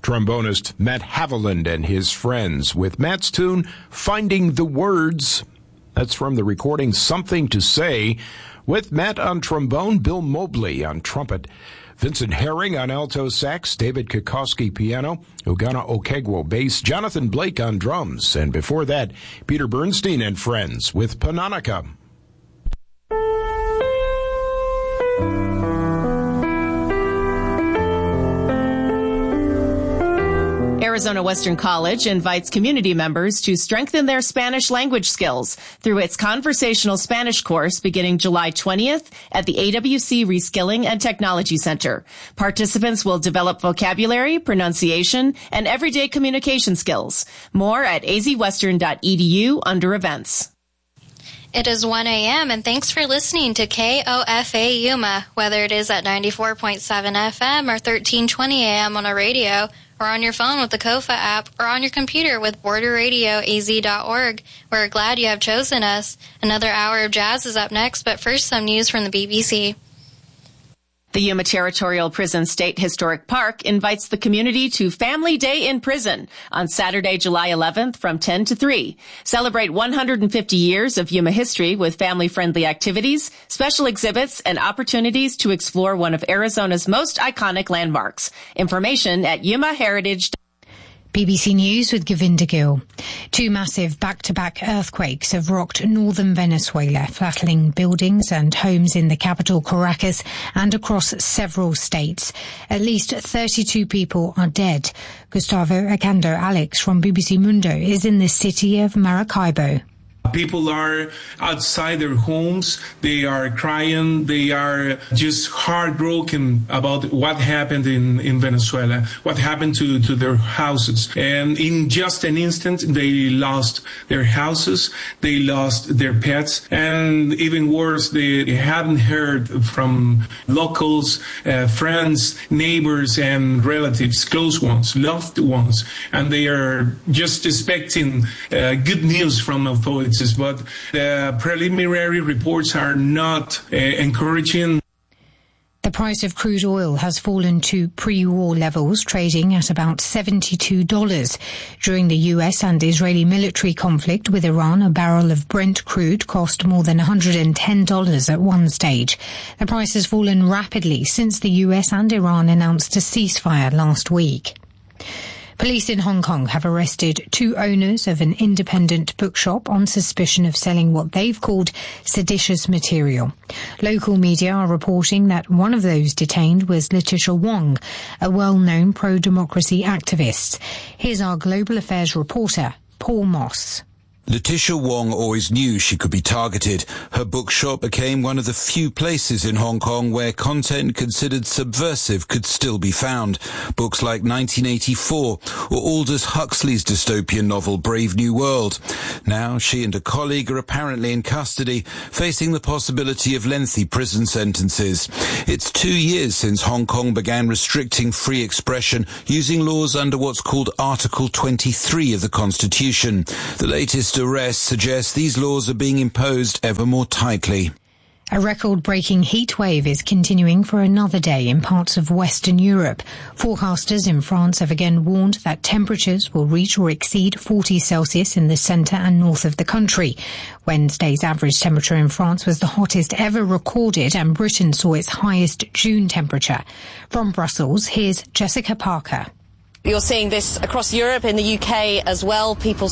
trombonist Matt Haviland and his friends with Matt's tune, Finding the Words. That's from the recording Something to Say, with Matt on trombone, Bill Mobley on trumpet, Vincent Herring on alto sax, David Kokoski piano, Ugana Okegwo bass, Jonathan Blake on drums, and before that, Peter Bernstein and friends with Pananica. Arizona Western College invites community members to strengthen their Spanish language skills through its conversational Spanish course beginning July 20th at the AWC Reskilling and Technology Center. Participants will develop vocabulary, pronunciation, and everyday communication skills. More at azwestern.edu under events. It is 1 a.m. and thanks for listening to KOFA Yuma, whether it is at 94.7 FM or 1320 AM on a radio, or on your phone with the KOFA app, or on your computer with borderradioaz.org. We're glad you have chosen us. Another hour of jazz is up next, but first some news from the BBC. The Yuma Territorial Prison State Historic Park invites the community to Family Day in Prison on Saturday, July 11th from 10 to 3. Celebrate 150 years of Yuma history with family-friendly activities, special exhibits, and opportunities to explore one of Arizona's most iconic landmarks. Information at yumaheritage.com. BBC News with Govinda Gill. Two massive back-to-back earthquakes have rocked northern Venezuela, flattening buildings and homes in the capital Caracas and across several states. At least 32 people are dead. Gustavo Acando Alex from BBC Mundo is in the city of Maracaibo. People are outside their homes. They are crying. They are just heartbroken about what happened in Venezuela, what happened to their houses. And in just an instant, they lost their houses. They lost their pets. And even worse, they haven't heard from locals, friends, neighbors, and relatives, close ones, loved ones. And they are just expecting good news from authorities. But the preliminary reports are not encouraging. The price of crude oil has fallen to pre-war levels, trading at about $72. During the US and Israeli military conflict with Iran, a barrel of Brent crude cost more than $110 at one stage. The price has fallen rapidly since the US and Iran announced a ceasefire last week. Police in Hong Kong have arrested two owners of an independent bookshop on suspicion of selling what they've called seditious material. Local media are reporting that one of those detained was Letitia Wong, a well-known pro-democracy activist. Here's our global affairs reporter, Paul Moss. Letitia Wong always knew she could be targeted. Her bookshop became one of the few places in Hong Kong where content considered subversive could still be found. Books like 1984 or Aldous Huxley's dystopian novel Brave New World. Now she and a colleague are apparently in custody, facing the possibility of lengthy prison sentences. It's 2 years since Hong Kong began restricting free expression using laws under what's called Article 23 of the Constitution. The latest arrest suggests these laws are being imposed ever more tightly. A record-breaking heat wave is continuing for another day in parts of Western Europe. Forecasters in France have again warned that temperatures will reach or exceed 40 Celsius in the centre and north of the country. Wednesday's average temperature in France was the hottest ever recorded, and Britain saw its highest June temperature. From Brussels, here's Jessica Parker. You're seeing this across Europe, in the UK as well. People